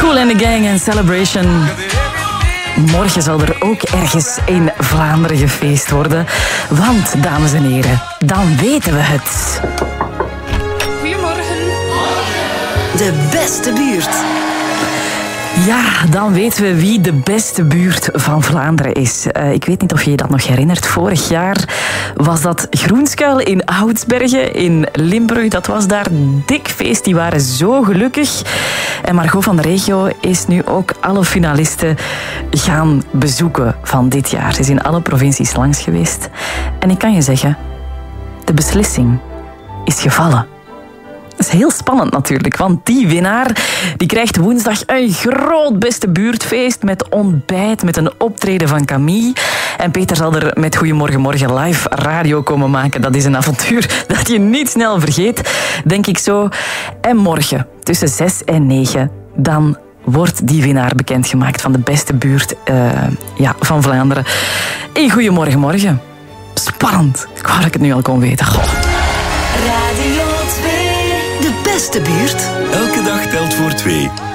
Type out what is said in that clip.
Kool and the Gang en Celebration. Morgen zal er ook ergens in Vlaanderen gefeest worden. Want, dames en heren, dan weten we het. Goedemorgen. De beste buurt. Ja, dan weten we wie de beste buurt van Vlaanderen is. Ik weet niet of je je dat nog herinnert. Vorig jaar was dat Groenskuil in Oudsbergen in Limburg. Dat was daar dik feest. Die waren zo gelukkig. En Margot van de Regio is nu ook alle finalisten gaan bezoeken van dit jaar. Ze is in alle provincies langs geweest. En ik kan je zeggen, de beslissing is gevallen. Dat is heel spannend natuurlijk, want die winnaar die krijgt woensdag een groot beste buurtfeest met ontbijt, met een optreden van Camille. En Peter zal er met Goedemorgen Morgen live radio komen maken. Dat is een avontuur dat je niet snel vergeet, denk ik zo. En morgen, tussen 6 en 9, dan wordt die winnaar bekendgemaakt van de beste buurt van Vlaanderen. In Goedemorgen Morgen. Spannend. Ik wou dat ik het nu al kon weten. Goh. Radio 2. De beste buurt. Elke dag telt voor 2.